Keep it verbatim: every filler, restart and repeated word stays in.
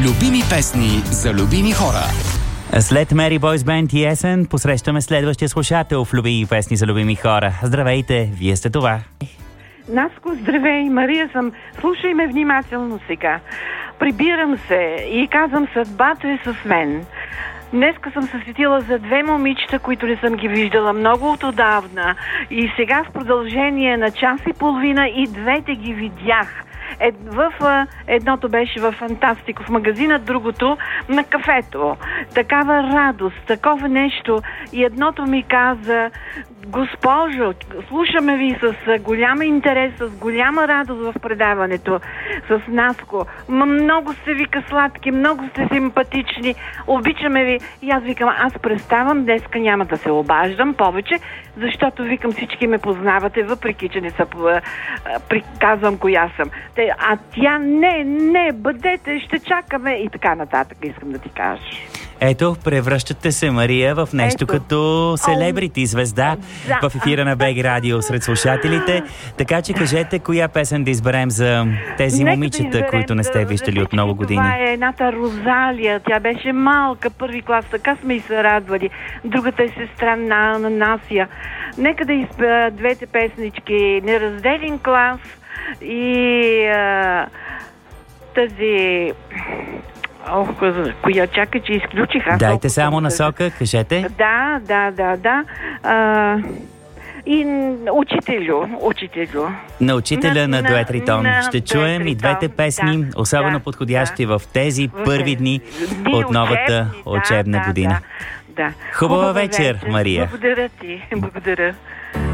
Любими песни за любими хора. След Mary Boys Band и Есен посрещаме следващия слушател в Любими песни за любими хора. Здравейте, вие сте това. Наско, здравей, Мария съм. Слушай ме внимателно сега. Прибирам се и казвам, съдбата е с мен. Днеска съм се сетила за две момичета, които не съм ги виждала много от отдавна. И сега в продължение на час и половина и двете ги видях. Е, в, а, едното беше в Фантастико в магазина, другото на кафето. Такава радост, такова нещо. И едното ми каза: госпожо, слушаме ви с голям интерес, с голяма радост в предаването с Наско. М- много сте, вика, сладки, много сте симпатични, обичаме ви. И аз викам, аз преставам, днеска няма да се обаждам повече, защото викам, всички ме познавате, въпреки че не са приказвам коя съм. Те, а тя не, не, бъдете, ще чакаме и така нататък, искам да ти кажа. Ето, превръщате се, Мария, в нещо Ето. като селебрити, звезда да. в ефира на БГ Радио сред слушателите. Така че кажете, коя песен да изберем за тези Нека момичета, да които не сте виждали от много години. Това е едната Розалия. Тя беше малка, първи клас, така сме и се радвали. Другата е сестра на, на Насия. Нека да избера двете песнички. Неразделен клас и а, тази... Ох, коя чака, че изключиха. Дайте само насока, кажете. Да, да, да, да. А, и учителю, учителю. На учителя на, на дует ритон. На Ще чуем дует и двете песни, да, особено да, подходящи да. в тези първи дни Дни от новата учебна, учебна да, година. Да, да. Хубава вечер, вечер, Мария. Благодаря ти, благодаря.